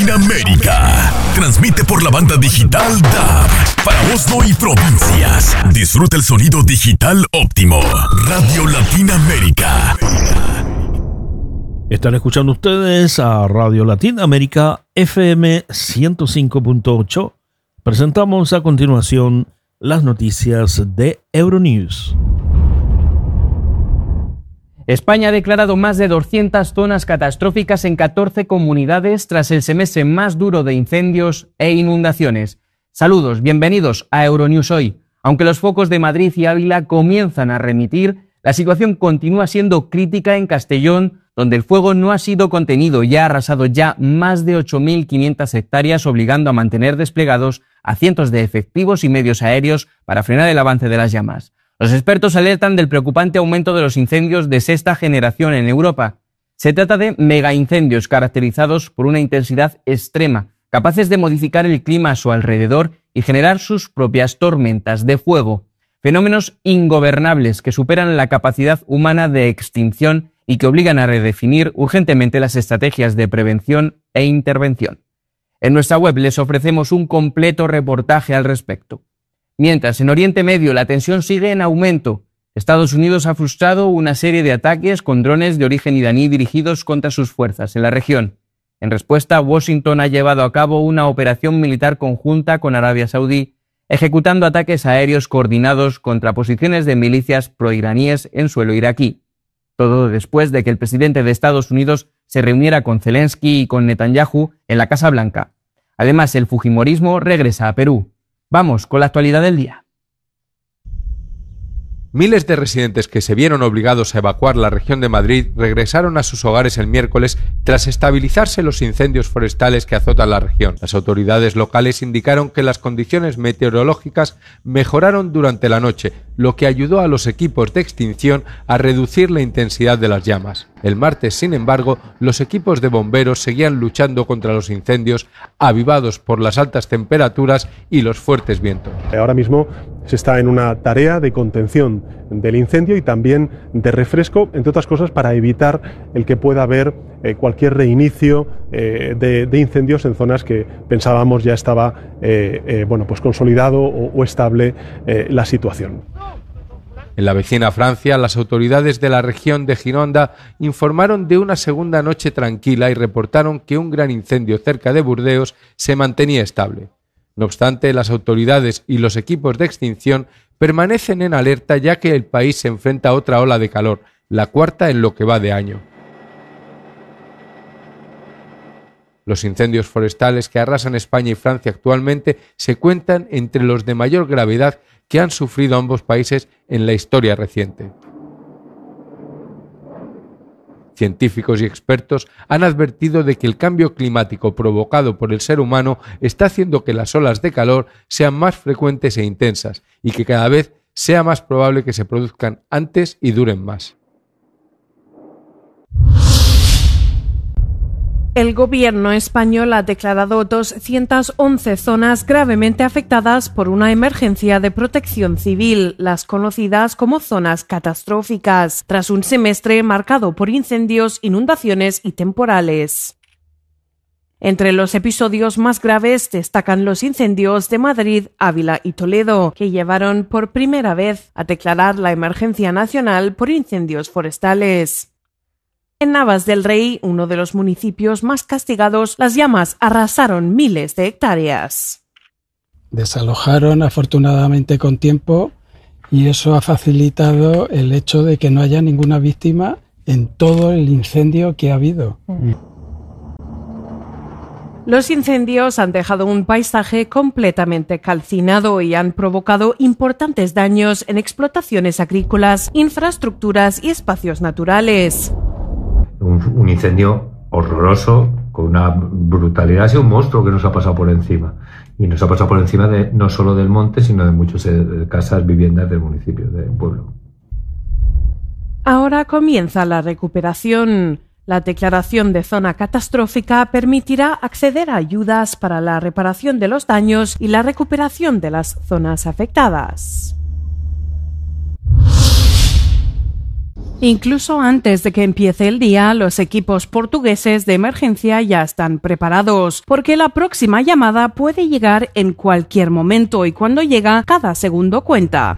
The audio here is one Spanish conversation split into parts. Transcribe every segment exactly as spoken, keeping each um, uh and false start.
Latinoamérica. Transmite por la banda digital D A B para Oslo y provincias. Disfruta el sonido digital óptimo. Radio Latinoamérica. Están escuchando ustedes a Radio Latinoamérica F M ciento cinco punto ocho. Presentamos a continuación las noticias de Euronews. España ha declarado más de doscientas zonas catastróficas en catorce comunidades tras el semestre más duro de incendios e inundaciones. Saludos, bienvenidos a Euronews Hoy. Aunque los focos de Madrid y Ávila comienzan a remitir, la situación continúa siendo crítica en Castellón, donde el fuego no ha sido contenido y ha arrasado ya más de ocho mil quinientas hectáreas, obligando a mantener desplegados a cientos de efectivos y medios aéreos para frenar el avance de las llamas. Los expertos alertan del preocupante aumento de los incendios de sexta generación en Europa. Se trata de megaincendios caracterizados por una intensidad extrema, capaces de modificar el clima a su alrededor y generar sus propias tormentas de fuego. Fenómenos ingobernables que superan la capacidad humana de extinción y que obligan a redefinir urgentemente las estrategias de prevención e intervención. En nuestra web les ofrecemos un completo reportaje al respecto. Mientras en Oriente Medio la tensión sigue en aumento, Estados Unidos ha frustrado una serie de ataques con drones de origen iraní dirigidos contra sus fuerzas en la región. En respuesta, Washington ha llevado a cabo una operación militar conjunta con Arabia Saudí, ejecutando ataques aéreos coordinados contra posiciones de milicias proiraníes en suelo iraquí. Todo después de que el presidente de Estados Unidos se reuniera con Zelensky y con Netanyahu en la Casa Blanca. Además, el fujimorismo regresa a Perú. Vamos con la actualidad del día. Miles de residentes que se vieron obligados a evacuar la región de Madrid regresaron a sus hogares el miércoles tras estabilizarse los incendios forestales que azotan la región. Las autoridades locales indicaron que las condiciones meteorológicas mejoraron durante la noche, lo que ayudó a los equipos de extinción a reducir la intensidad de las llamas. El martes, sin embargo, los equipos de bomberos seguían luchando contra los incendios, avivados por las altas temperaturas y los fuertes vientos. Ahora mismo se está en una tarea de contención del incendio y también de refresco, entre otras cosas, para evitar el que pueda haber eh, cualquier reinicio eh, de, de incendios en zonas que pensábamos ya estaba eh, eh, bueno, pues consolidado o, o estable eh, la situación. En la vecina Francia, las autoridades de la región de Gironda informaron de una segunda noche tranquila y reportaron que un gran incendio cerca de Burdeos se mantenía estable. No obstante, las autoridades y los equipos de extinción permanecen en alerta, ya que el país se enfrenta a otra ola de calor, la cuarta en lo que va de año. Los incendios forestales que arrasan España y Francia actualmente se cuentan entre los de mayor gravedad que han sufrido ambos países en la historia reciente. Científicos y expertos han advertido de que el cambio climático provocado por el ser humano está haciendo que las olas de calor sean más frecuentes e intensas y que cada vez sea más probable que se produzcan antes y duren más. El gobierno español ha declarado doscientas once zonas gravemente afectadas por una emergencia de protección civil, las conocidas como zonas catastróficas, tras un semestre marcado por incendios, inundaciones y temporales. Entre los episodios más graves destacan los incendios de Madrid, Ávila y Toledo, que llevaron por primera vez a declarar la emergencia nacional por incendios forestales. En Navas del Rey, uno de los municipios más castigados, las llamas arrasaron miles de hectáreas. Desalojaron afortunadamente con tiempo y eso ha facilitado el hecho de que no haya ninguna víctima en todo el incendio que ha habido. Los incendios han dejado un paisaje completamente calcinado y han provocado importantes daños en explotaciones agrícolas, infraestructuras y espacios naturales. Un, un incendio horroroso, con una brutalidad, ha sido un monstruo que nos ha pasado por encima. Y nos ha pasado por encima de no solo del monte, sino de muchas de casas, viviendas del municipio, del pueblo. Ahora comienza la recuperación. La declaración de zona catastrófica permitirá acceder a ayudas para la reparación de los daños y la recuperación de las zonas afectadas. Incluso antes de que empiece el día, los equipos portugueses de emergencia ya están preparados, porque la próxima llamada puede llegar en cualquier momento y cuando llega, cada segundo cuenta.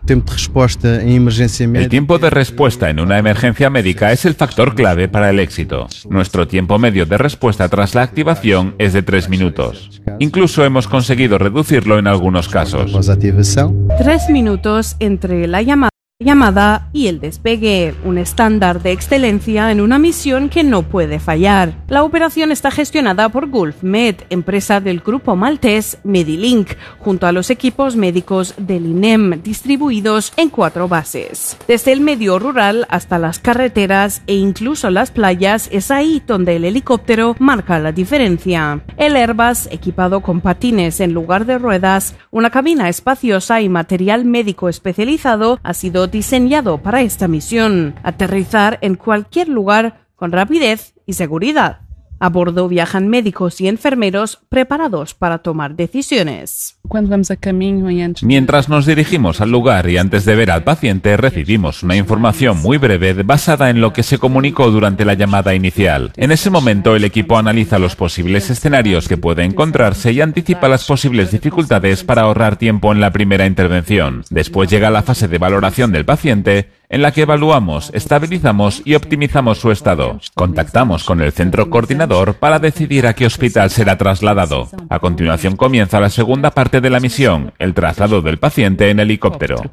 El tiempo de respuesta en una emergencia médica es el factor clave para el éxito. Nuestro tiempo medio de respuesta tras la activación es de tres minutos. Incluso hemos conseguido reducirlo en algunos casos. Tres minutos entre la llamada llamada y el despegue, un estándar de excelencia en una misión que no puede fallar. La operación está gestionada por Gulf Med, empresa del grupo maltés Medilink, junto a los equipos médicos del I N E M, distribuidos en cuatro bases. Desde el medio rural hasta las carreteras e incluso las playas, es ahí donde el helicóptero marca la diferencia. El Airbus, equipado con patines en lugar de ruedas, una cabina espaciosa y material médico especializado, ha sido diseñado para esta misión: aterrizar en cualquier lugar con rapidez y seguridad. A bordo viajan médicos y enfermeros preparados para tomar decisiones. Mientras nos dirigimos al lugar y antes de ver al paciente, recibimos una información muy breve basada en lo que se comunicó durante la llamada inicial. En ese momento, el equipo analiza los posibles escenarios que puede encontrarse y anticipa las posibles dificultades para ahorrar tiempo en la primera intervención. Después llega la fase de valoración del paciente, en la que evaluamos, estabilizamos y optimizamos su estado. Contactamos con el centro coordinador para decidir a qué hospital será trasladado. A continuación comienza la segunda parte de la misión, el traslado del paciente en helicóptero.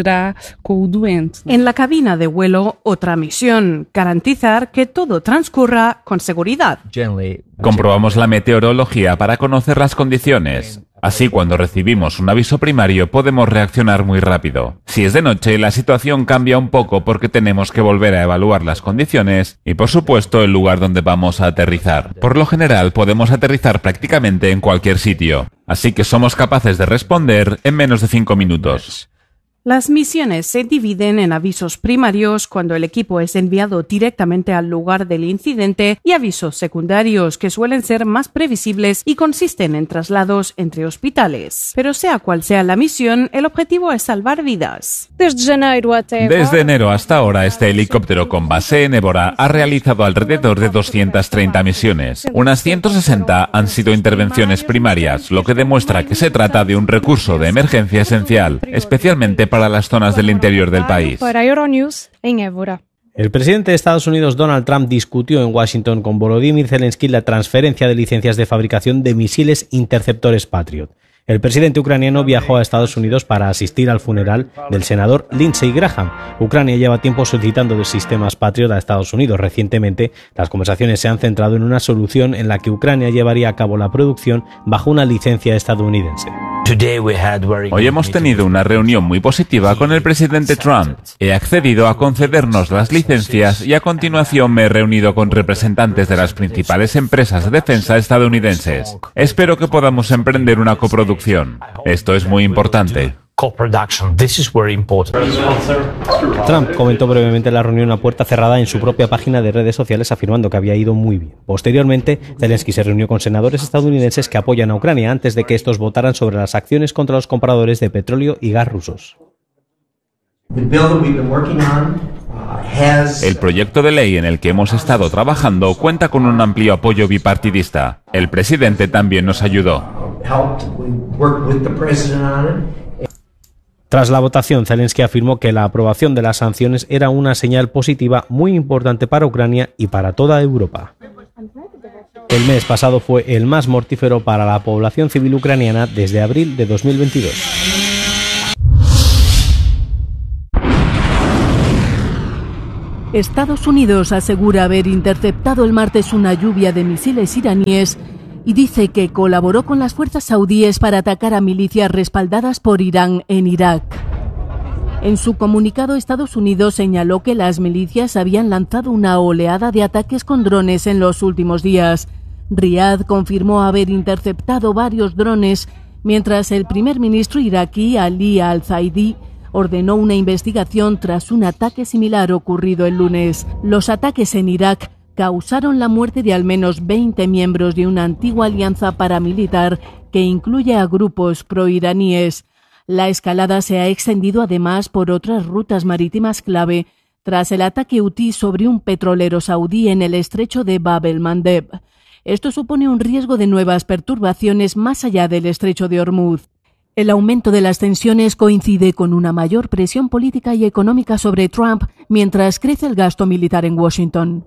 En la cabina de vuelo, otra misión: garantizar que todo transcurra con seguridad. Comprobamos la meteorología para conocer las condiciones. Así, cuando recibimos un aviso primario, podemos reaccionar muy rápido. Si es de noche, la situación cambia un poco porque tenemos que volver a evaluar las condiciones y, por supuesto, el lugar donde vamos a aterrizar. Por lo general, podemos aterrizar prácticamente en cualquier sitio, así que somos capaces de responder en menos de cinco minutos. Las misiones se dividen en avisos primarios, cuando el equipo es enviado directamente al lugar del incidente, y avisos secundarios, que suelen ser más previsibles y consisten en traslados entre hospitales. Pero sea cual sea la misión, el objetivo es salvar vidas. Desde enero hasta ahora, este helicóptero con base en Évora ha realizado alrededor de doscientas treinta misiones. Unas ciento sesenta han sido intervenciones primarias, lo que demuestra que se trata de un recurso de emergencia esencial, especialmente para para las zonas del interior del país. El presidente de Estados Unidos, Donald Trump, discutió en Washington con Volodymyr Zelensky la transferencia de licencias de fabricación de misiles interceptores Patriot. El presidente ucraniano viajó a Estados Unidos para asistir al funeral del senador Lindsey Graham. Ucrania lleva tiempo solicitando sistemas Patriot a Estados Unidos. Recientemente, las conversaciones se han centrado en una solución en la que Ucrania llevaría a cabo la producción bajo una licencia estadounidense. Hoy hemos tenido una reunión muy positiva con el presidente Trump. He accedido a concedernos las licencias y a continuación me he reunido con representantes de las principales empresas de defensa estadounidenses. Espero que podamos emprender una coproducción. Esto es muy importante. Trump comentó brevemente la reunión a puerta cerrada en su propia página de redes sociales, afirmando que había ido muy bien. Posteriormente, Zelensky se reunió con senadores estadounidenses que apoyan a Ucrania antes de que estos votaran sobre las acciones contra los compradores de petróleo y gas rusos. El proyecto de ley en el que hemos estado trabajando cuenta con un amplio apoyo bipartidista. El presidente también nos ayudó. Tras la votación, Zelensky afirmó que la aprobación de las sanciones era una señal positiva muy importante para Ucrania y para toda Europa. El mes pasado fue el más mortífero para la población civil ucraniana desde abril de dos mil veintidós. Estados Unidos asegura haber interceptado el martes una lluvia de misiles iraníes y dice que colaboró con las fuerzas saudíes para atacar a milicias respaldadas por Irán en Irak. En su comunicado, Estados Unidos señaló que las milicias habían lanzado una oleada de ataques con drones en los últimos días. Riad confirmó haber interceptado varios drones, mientras el primer ministro iraquí, Ali al-Zaidi, ordenó una investigación tras un ataque similar ocurrido el lunes. Los ataques en Irak causaron la muerte de al menos veinte miembros de una antigua alianza paramilitar que incluye a grupos proiraníes. La escalada se ha extendido además por otras rutas marítimas clave tras el ataque hutí sobre un petrolero saudí en el estrecho de Bab el-Mandeb. Esto supone un riesgo de nuevas perturbaciones más allá del estrecho de Hormuz. El aumento de las tensiones coincide con una mayor presión política y económica sobre Trump mientras crece el gasto militar en Washington.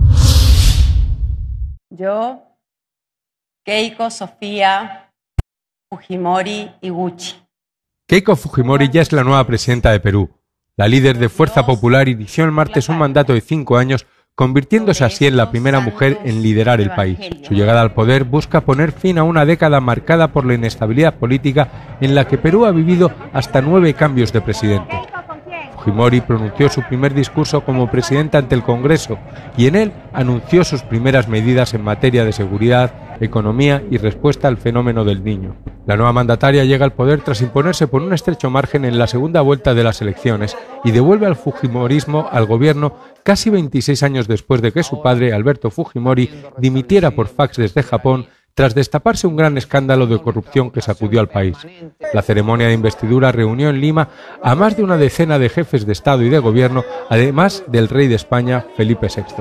Yo, Keiko Sofía Fujimori Iguchi. Keiko Fujimori ya es la nueva presidenta de Perú. La líder de Fuerza Popular inició el martes un mandato de cinco años, convirtiéndose así en la primera mujer en liderar el país. Su llegada al poder busca poner fin a una década marcada por la inestabilidad política en la que Perú ha vivido hasta nueve cambios de presidente. Fujimori pronunció su primer discurso como presidenta ante el Congreso y en él anunció sus primeras medidas en materia de seguridad, economía y respuesta al fenómeno del Niño. La nueva mandataria llega al poder tras imponerse por un estrecho margen en la segunda vuelta de las elecciones y devuelve al fujimorismo al gobierno casi veintiséis años después de que su padre, Alberto Fujimori, dimitiera por fax desde Japón tras destaparse un gran escándalo de corrupción que sacudió al país. La ceremonia de investidura reunió en Lima a más de una decena de jefes de Estado y de Gobierno, además del rey de España, Felipe sexto.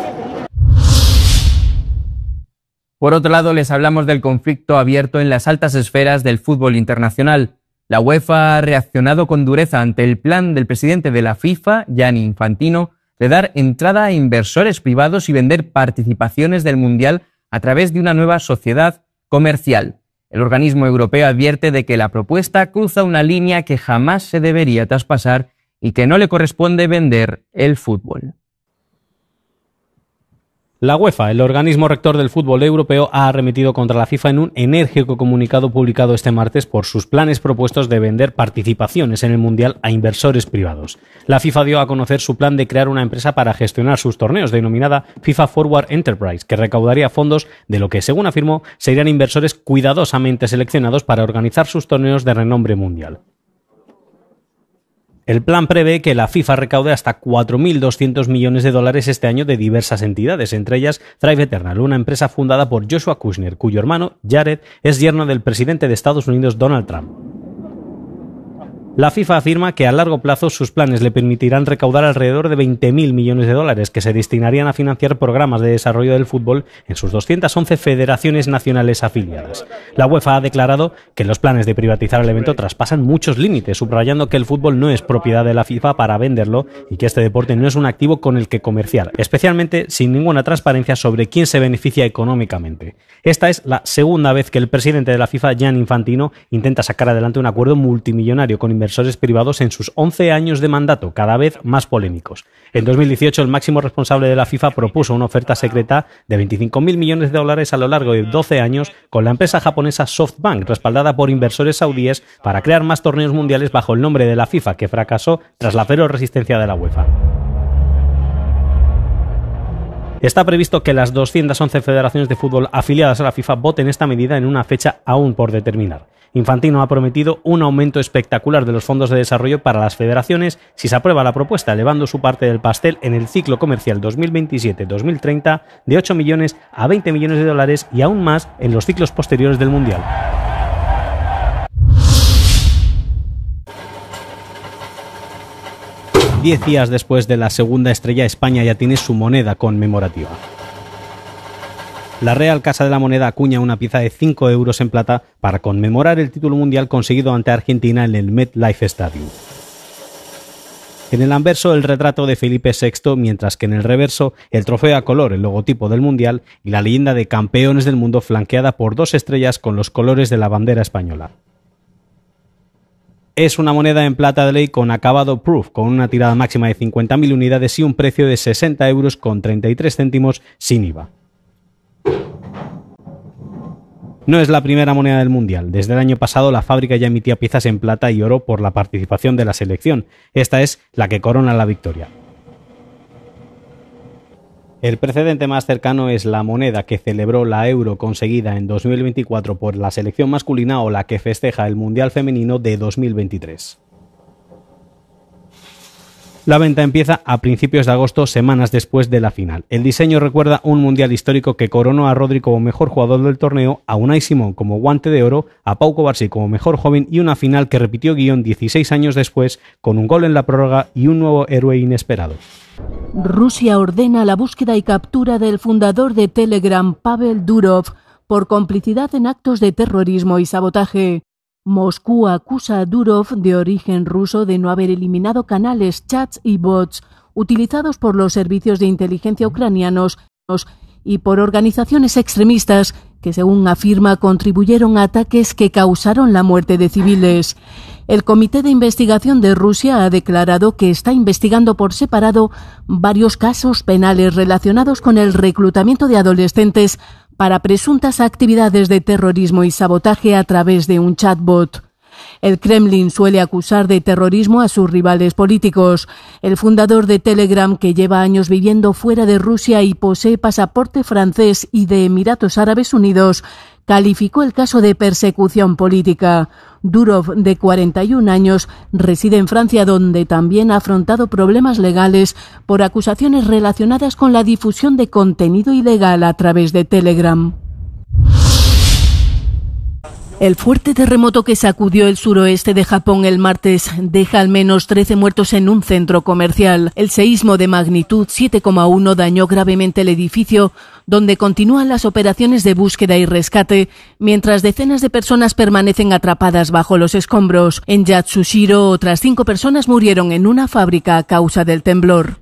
Por otro lado, les hablamos del conflicto abierto en las altas esferas del fútbol internacional. La UEFA ha reaccionado con dureza ante el plan del presidente de la FIFA, Gianni Infantino, de dar entrada a inversores privados y vender participaciones del Mundial a través de una nueva sociedad comercial. El organismo europeo advierte de que la propuesta cruza una línea que jamás se debería traspasar y que no le corresponde vender el fútbol. La UEFA, el organismo rector del fútbol europeo, ha arremetido contra la FIFA en un enérgico comunicado publicado este martes por sus planes propuestos de vender participaciones en el Mundial a inversores privados. La FIFA dio a conocer su plan de crear una empresa para gestionar sus torneos, denominada FIFA Forward Enterprise, que recaudaría fondos de lo que, según afirmó, serían inversores cuidadosamente seleccionados para organizar sus torneos de renombre mundial. El plan prevé que la FIFA recaude hasta cuatro mil doscientos millones de dólares este año de diversas entidades, entre ellas Thrive Eternal, una empresa fundada por Joshua Kushner, cuyo hermano, Jared, es yerno del presidente de Estados Unidos, Donald Trump. La FIFA afirma que a largo plazo sus planes le permitirán recaudar alrededor de veinte mil millones de dólares que se destinarían a financiar programas de desarrollo del fútbol en sus doscientas once federaciones nacionales afiliadas. La UEFA ha declarado que los planes de privatizar el evento traspasan muchos límites, subrayando que el fútbol no es propiedad de la FIFA para venderlo y que este deporte no es un activo con el que comerciar, especialmente sin ninguna transparencia sobre quién se beneficia económicamente. Esta es la segunda vez que el presidente de la FIFA, Gianni Infantino, intenta sacar adelante un acuerdo multimillonario con inversores privados en sus once años de mandato, cada vez más polémicos. En dos mil dieciocho, el máximo responsable de la FIFA propuso una oferta secreta de veinticinco mil millones de dólares a lo largo de doce años con la empresa japonesa SoftBank, respaldada por inversores saudíes, para crear más torneos mundiales bajo el nombre de la FIFA, que fracasó tras la feroz resistencia de la UEFA. Está previsto que las doscientas once federaciones de fútbol afiliadas a la FIFA voten esta medida en una fecha aún por determinar. Infantino ha prometido un aumento espectacular de los fondos de desarrollo para las federaciones si se aprueba la propuesta, elevando su parte del pastel en el ciclo comercial dos mil veintisiete dos mil treinta de ocho millones a veinte millones de dólares y aún más en los ciclos posteriores del Mundial. Diez días después de la segunda estrella, España ya tiene su moneda conmemorativa. La Real Casa de la Moneda acuña una pieza de cinco euros en plata para conmemorar el título mundial conseguido ante Argentina en el MetLife Stadium. En el anverso, el retrato de Felipe sexto, mientras que en el reverso, el trofeo a color, el logotipo del mundial y la leyenda de campeones del mundo flanqueada por dos estrellas con los colores de la bandera española. Es una moneda en plata de ley con acabado proof, con una tirada máxima de cincuenta mil unidades y un precio de sesenta euros con treinta y tres céntimos sin I V A. No es la primera moneda del Mundial. Desde el año pasado la fábrica ya emitía piezas en plata y oro por la participación de la selección. Esta es la que corona la victoria. El precedente más cercano es la moneda que celebró la Euro conseguida en dos mil veinticuatro por la selección masculina o la que festeja el Mundial femenino de dos mil veintitrés. La venta empieza a principios de agosto, semanas después de la final. El diseño recuerda un mundial histórico que coronó a Rodri como mejor jugador del torneo, a Unai Simón como guante de oro, a Pau Cubarsí como mejor joven y una final que repitió guión dieciséis años después con un gol en la prórroga y un nuevo héroe inesperado. Rusia ordena la búsqueda y captura del fundador de Telegram, Pavel Durov, por complicidad en actos de terrorismo y sabotaje. Moscú acusa a Durov, de origen ruso, de no haber eliminado canales, chats y bots utilizados por los servicios de inteligencia ucranianos y por organizaciones extremistas que, según afirma, contribuyeron a ataques que causaron la muerte de civiles. El Comité de Investigación de Rusia ha declarado que está investigando por separado varios casos penales relacionados con el reclutamiento de adolescentes para presuntas actividades de terrorismo y sabotaje a través de un chatbot. El Kremlin suele acusar de terrorismo a sus rivales políticos. El fundador de Telegram, que lleva años viviendo fuera de Rusia y posee pasaporte francés y de Emiratos Árabes Unidos, calificó el caso de persecución política. Durov, de cuarenta y un años, reside en Francia, donde también ha afrontado problemas legales por acusaciones relacionadas con la difusión de contenido ilegal a través de Telegram. El fuerte terremoto que sacudió el suroeste de Japón el martes deja al menos trece muertos en un centro comercial. El seísmo de magnitud siete coma uno dañó gravemente el edificio, donde continúan las operaciones de búsqueda y rescate, mientras decenas de personas permanecen atrapadas bajo los escombros. En Yatsushiro, otras cinco personas murieron en una fábrica a causa del temblor.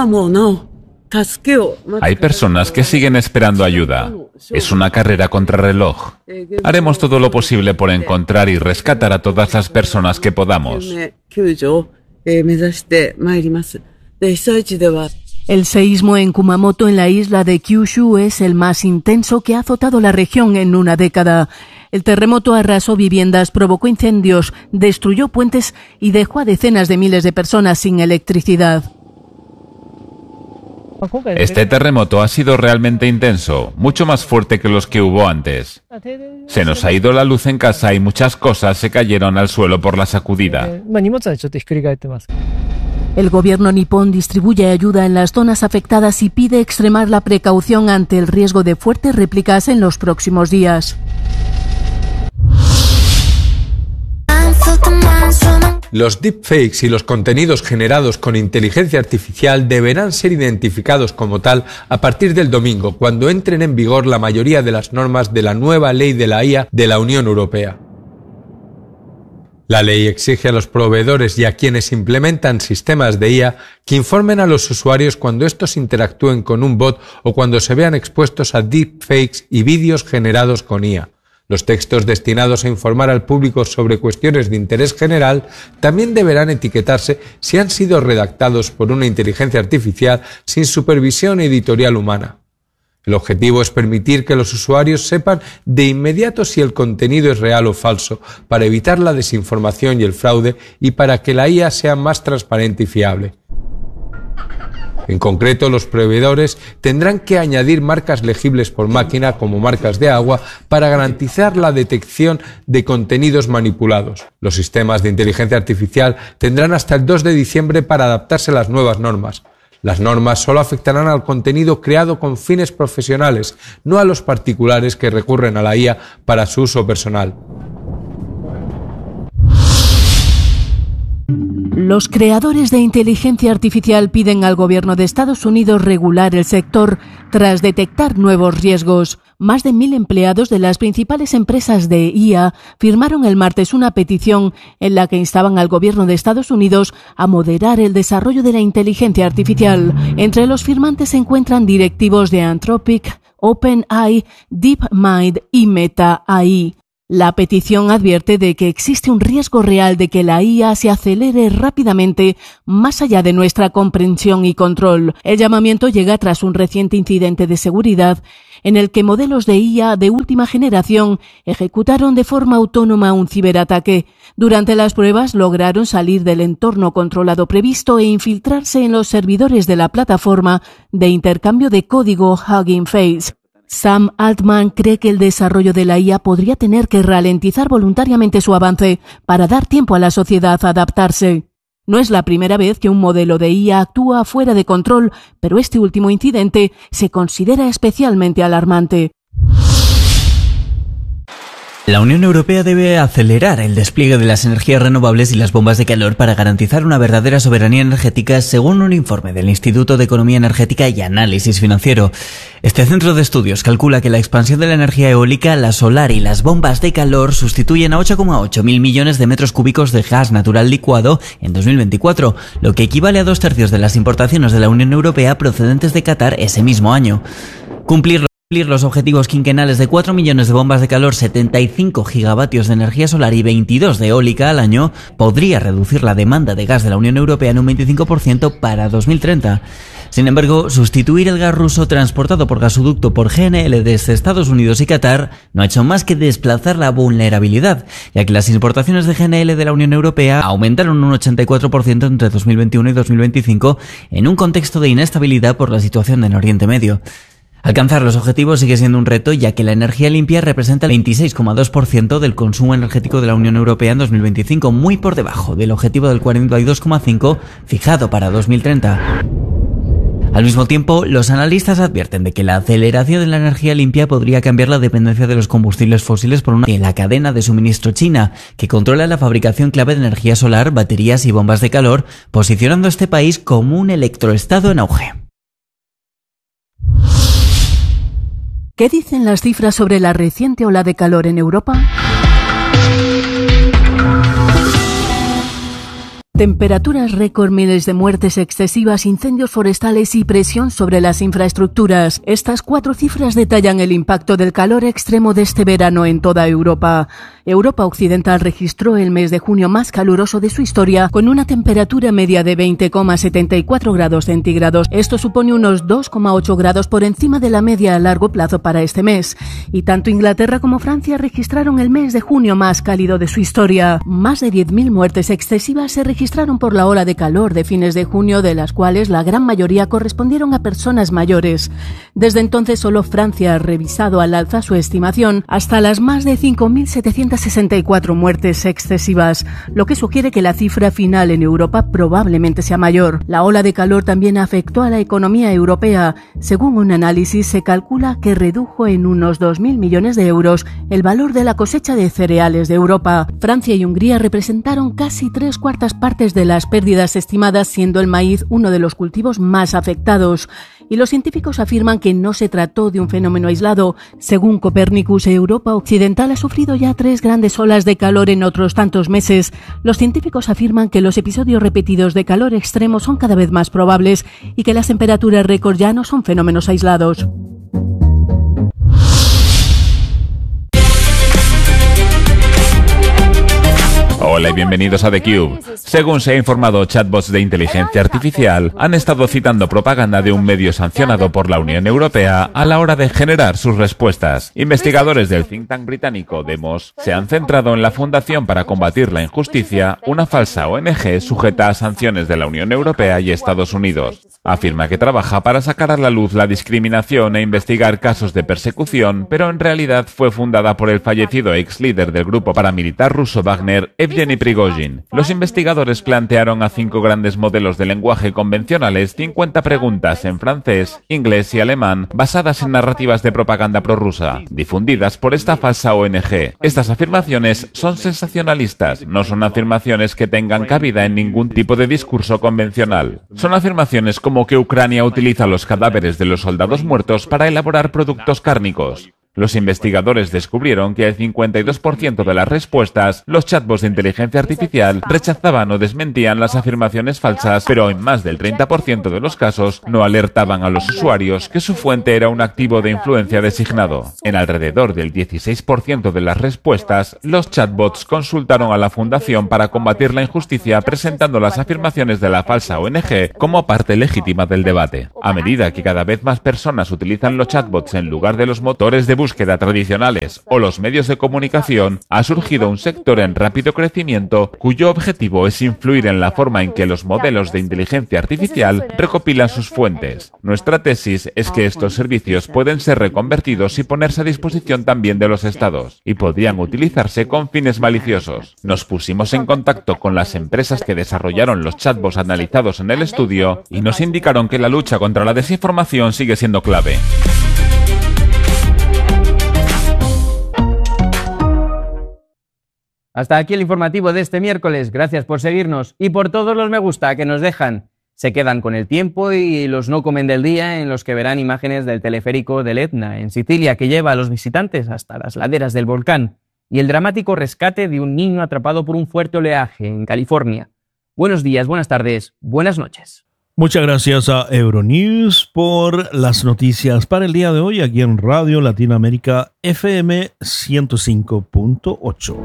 Hay personas que siguen esperando ayuda. Es una carrera contrarreloj. Haremos todo lo posible por encontrar y rescatar a todas las personas que podamos. El seísmo en Kumamoto, en la isla de Kyushu, es el más intenso que ha azotado la región en una década. El terremoto arrasó viviendas, provocó incendios, destruyó puentes y dejó a decenas de miles de personas sin electricidad. Este terremoto ha sido realmente intenso, mucho más fuerte que los que hubo antes. Se nos ha ido la luz en casa y muchas cosas se cayeron al suelo por la sacudida. El gobierno nipón distribuye ayuda en las zonas afectadas y pide extremar la precaución ante el riesgo de fuertes réplicas en los próximos días. Los deepfakes y los contenidos generados con inteligencia artificial deberán ser identificados como tal a partir del domingo, cuando entren en vigor la mayoría de las normas de la nueva ley de la I A de la Unión Europea. La ley exige a los proveedores y a quienes implementan sistemas de I A que informen a los usuarios cuando estos interactúen con un bot o cuando se vean expuestos a deepfakes y vídeos generados con I A. Los textos destinados a informar al público sobre cuestiones de interés general también deberán etiquetarse si han sido redactados por una inteligencia artificial sin supervisión editorial humana. El objetivo es permitir que los usuarios sepan de inmediato si el contenido es real o falso, para evitar la desinformación y el fraude y para que la I A sea más transparente y fiable. En concreto, los proveedores tendrán que añadir marcas legibles por máquina como marcas de agua para garantizar la detección de contenidos manipulados. Los sistemas de inteligencia artificial tendrán hasta el dos de diciembre para adaptarse a las nuevas normas. Las normas solo afectarán al contenido creado con fines profesionales, no a los particulares que recurren a la I A para su uso personal. Los creadores de inteligencia artificial piden al gobierno de Estados Unidos regular el sector tras detectar nuevos riesgos. Más de mil empleados de las principales empresas de I A firmaron el martes una petición en la que instaban al gobierno de Estados Unidos a moderar el desarrollo de la inteligencia artificial. Entre los firmantes se encuentran directivos de Anthropic, OpenAI, DeepMind y Meta A I. La petición advierte de que existe un riesgo real de que la I A se acelere rápidamente más allá de nuestra comprensión y control. El llamamiento llega tras un reciente incidente de seguridad en el que modelos de I A de última generación ejecutaron de forma autónoma un ciberataque. Durante las pruebas lograron salir del entorno controlado previsto e infiltrarse en los servidores de la plataforma de intercambio de código Hugging Face. Sam Altman cree que el desarrollo de la I A podría tener que ralentizar voluntariamente su avance para dar tiempo a la sociedad a adaptarse. No es la primera vez que un modelo de I A actúa fuera de control, pero este último incidente se considera especialmente alarmante. La Unión Europea debe acelerar el despliegue de las energías renovables y las bombas de calor para garantizar una verdadera soberanía energética, según un informe del Instituto de Economía Energética y Análisis Financiero. Este centro de estudios calcula que la expansión de la energía eólica, la solar y las bombas de calor sustituyen a ocho coma ocho mil millones de metros cúbicos de gas natural licuado en dos mil veinticuatro, lo que equivale a dos tercios de las importaciones de la Unión Europea procedentes de Qatar ese mismo año. Cumplirlo Cumplir los objetivos quinquenales de cuatro millones de bombas de calor, setenta y cinco gigavatios de energía solar y veintidós de eólica al año podría reducir la demanda de gas de la Unión Europea en un veinticinco por ciento para dos mil treinta. Sin embargo, sustituir el gas ruso transportado por gasoducto por G N L desde Estados Unidos y Qatar no ha hecho más que desplazar la vulnerabilidad, ya que las importaciones de G N L de la Unión Europea aumentaron un ochenta y cuatro por ciento entre dos mil veintiuno y dos mil veinticinco en un contexto de inestabilidad por la situación en Oriente Medio. Alcanzar los objetivos sigue siendo un reto, ya que la energía limpia representa el veintiséis coma dos por ciento del consumo energético de la Unión Europea en dos mil veinticinco, muy por debajo del objetivo del cuarenta y dos coma cinco por ciento fijado para dos mil treinta. Al mismo tiempo, los analistas advierten de que la aceleración de la energía limpia podría cambiar la dependencia de los combustibles fósiles por una en la cadena de suministro china, que controla la fabricación clave de energía solar, baterías y bombas de calor, posicionando a este país como un electroestado en auge. ¿Qué dicen las cifras sobre la reciente ola de calor en Europa? Temperaturas récord, miles de muertes excesivas, incendios forestales y presión sobre las infraestructuras. Estas cuatro cifras detallan el impacto del calor extremo de este verano en toda Europa. Europa Occidental registró el mes de junio más caluroso de su historia, con una temperatura media de veinte coma setenta y cuatro grados centígrados. Esto supone unos dos coma ocho grados por encima de la media a largo plazo para este mes. Y tanto Inglaterra como Francia registraron el mes de junio más cálido de su historia. Más de diez mil muertes excesivas se registraron registraron por la ola de calor de fines de junio, de las cuales la gran mayoría correspondieron a personas mayores. Desde entonces solo Francia ha revisado al alza su estimación hasta las más de cinco mil setecientas sesenta y cuatro muertes excesivas, lo que sugiere que la cifra final en Europa probablemente sea mayor. La ola de calor también afectó a la economía europea. Según un análisis, se calcula que redujo en unos dos mil millones de euros el valor de la cosecha de cereales de Europa. Francia y Hungría representaron casi tres cuartas partes de las pérdidas estimadas, siendo el maíz uno de los cultivos más afectados. Y los científicos afirman que no se trató de un fenómeno aislado. Según Copernicus, Europa Occidental ha sufrido ya tres grandes olas de calor en otros tantos meses. Los científicos afirman que los episodios repetidos de calor extremo son cada vez más probables y que las temperaturas récord ya no son fenómenos aislados. Hola y bienvenidos a TheCube. Según se ha informado, chatbots de inteligencia artificial han estado citando propaganda de un medio sancionado por la Unión Europea a la hora de generar sus respuestas. Investigadores del think tank británico Demos se han centrado en la Fundación para Combatir la Injusticia, una falsa O N G sujeta a sanciones de la Unión Europea y Estados Unidos. Afirma que trabaja para sacar a la luz la discriminación e investigar casos de persecución, pero en realidad fue fundada por el fallecido ex líder del grupo paramilitar ruso Wagner, Evgeny Prigozhin. Los investigadores plantearon a cinco grandes modelos de lenguaje convencionales cincuenta preguntas en francés, inglés y alemán basadas en narrativas de propaganda prorrusa, difundidas por esta falsa O N G. Estas afirmaciones son sensacionalistas, no son afirmaciones que tengan cabida en ningún tipo de discurso convencional. Son afirmaciones como que Ucrania utiliza los cadáveres de los soldados muertos para elaborar productos cárnicos. Los investigadores descubrieron que el cincuenta y dos por ciento de las respuestas, los chatbots de inteligencia artificial rechazaban o desmentían las afirmaciones falsas, pero en más del treinta por ciento de los casos no alertaban a los usuarios que su fuente era un activo de influencia designado. En alrededor del dieciséis por ciento de las respuestas, los chatbots consultaron a la Fundación para Combatir la Injusticia presentando las afirmaciones de la falsa O N G como parte legítima del debate. A medida que cada vez más personas utilizan los chatbots en lugar de los motores de búsqueda búsqueda tradicionales o los medios de comunicación, ha surgido un sector en rápido crecimiento cuyo objetivo es influir en la forma en que los modelos de inteligencia artificial recopilan sus fuentes. Nuestra tesis es que estos servicios pueden ser reconvertidos y ponerse a disposición también de los estados, y podrían utilizarse con fines maliciosos. Nos pusimos en contacto con las empresas que desarrollaron los chatbots analizados en el estudio y nos indicaron que la lucha contra la desinformación sigue siendo clave. Hasta aquí el informativo de este miércoles. Gracias por seguirnos y por todos los me gusta que nos dejan. Se quedan con el tiempo y los no comen del día, en los que verán imágenes del teleférico del Etna en Sicilia, que lleva a los visitantes hasta las laderas del volcán, y el dramático rescate de un niño atrapado por un fuerte oleaje en California. Buenos días, buenas tardes, buenas noches. Muchas gracias a Euronews por las noticias para el día de hoy aquí en Radio Latinoamérica F M ciento cinco punto ocho.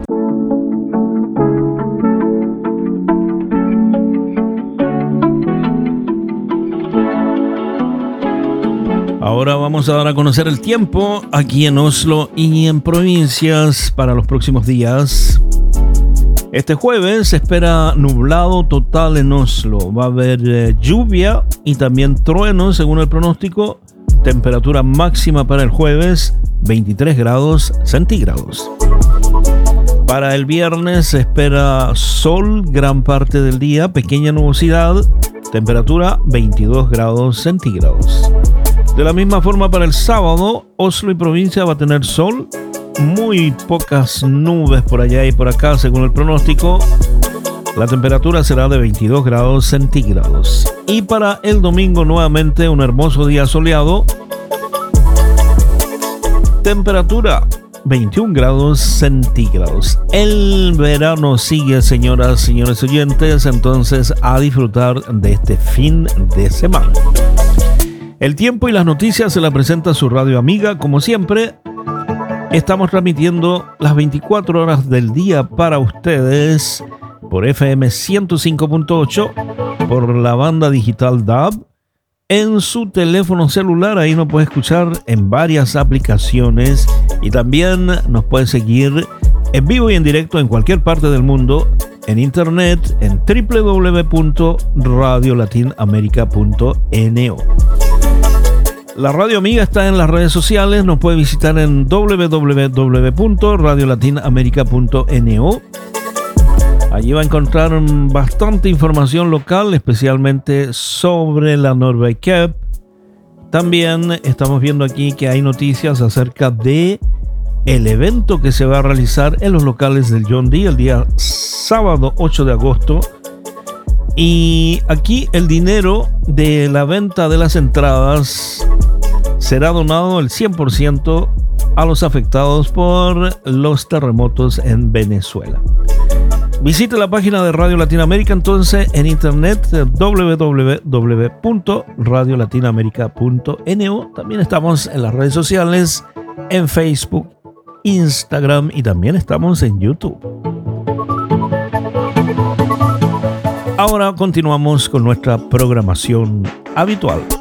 Ahora vamos a dar a conocer el tiempo aquí en Oslo y en provincias para los próximos días. Este jueves se espera nublado total en Oslo. Va a haber eh, lluvia y también truenos según el pronóstico. Temperatura máxima para el jueves, veintitrés grados centígrados. Para el viernes se espera sol gran parte del día, pequeña nubosidad, temperatura veintidós grados centígrados. De la misma forma para el sábado, Oslo y provincia va a tener sol, muy pocas nubes por allá y por acá según el pronóstico. La temperatura será de veintidós grados centígrados. Y para el domingo nuevamente un hermoso día soleado. Temperatura veintiún grados centígrados. El verano sigue, señoras y señores oyentes, entonces a disfrutar de este fin de semana. El tiempo y las noticias se la presenta su radio amiga, como siempre. Estamos transmitiendo las veinticuatro horas del día para ustedes por F M ciento cinco punto ocho, por la banda digital D A B, en su teléfono celular. Ahí nos puede escuchar en varias aplicaciones y también nos puede seguir en vivo y en directo en cualquier parte del mundo en internet en doble u doble u doble u punto radio latin america punto n o. La radio amiga está en las redes sociales, nos puede visitar en doble u doble u doble u punto radio latin america punto n o. Allí va a encontrar bastante información local, especialmente sobre la Norway Cup. También estamos viendo aquí que hay noticias acerca de el evento que se va a realizar en los locales del John D. el día sábado ocho de agosto. Y aquí el dinero de la venta de las entradas será donado el cien por ciento a los afectados por los terremotos en Venezuela. Visite la página de Radio Latinoamérica entonces en internet doble u doble u doble u punto radio latin america punto n o. También estamos en las redes sociales, en Facebook, Instagram y también estamos en YouTube. Ahora continuamos con nuestra programación habitual.